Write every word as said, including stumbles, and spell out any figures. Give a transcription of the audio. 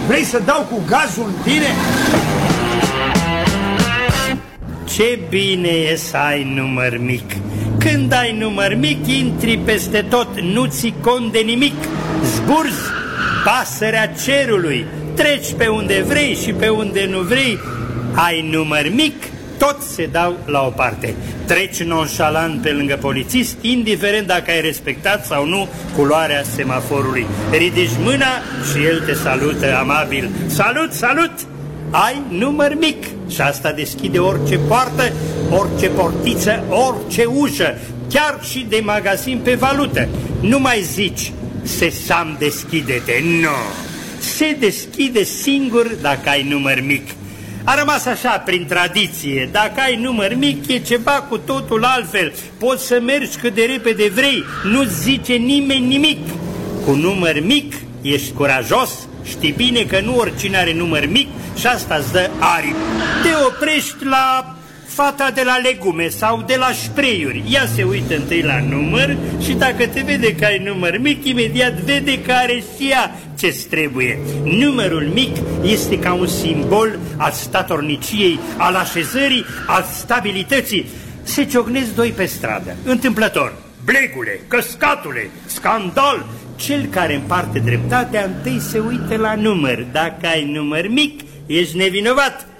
Vrei să dau cu gazul în tine? Ce bine e să ai număr mic. Când ai număr mic, intri peste tot, nu ții cont de nimic. Zburzi, pasărea cerului, treci pe unde vrei și pe unde nu vrei. Ai număr mic, toți se dau la o parte. Treci nonșalant pe lângă polițist, indiferent dacă ai respectat sau nu culoarea semaforului. Ridici mâna și el te salută amabil. Salut, salut! Ai număr mic și asta deschide orice poartă, orice portiță, orice ușă, chiar și de magazin pe valută. Nu mai zici, sesam, deschide-te, nu! Se deschide singur dacă ai număr mic. A rămas așa prin tradiție, dacă ai număr mic e ceva cu totul altfel, poți să mergi cât de repede vrei, nu-ți zice nimeni nimic. Cu număr mic ești curajos, știi bine că nu oricine are număr mic și asta îți dă aripi. Te oprești la fata de la legume sau de la spreiuri, ea se uită întâi la număr și dacă te vede că ai număr mic, imediat vede că are și ea ce-ți trebuie. Numărul mic este ca un simbol al statorniciei, al așezării, al stabilității. Se ciocnesc doi pe stradă, întâmplător. Blegule, căscatule, scandal! Cel care împarte dreptatea întâi se uită la număr. Dacă ai număr mic, ești nevinovat.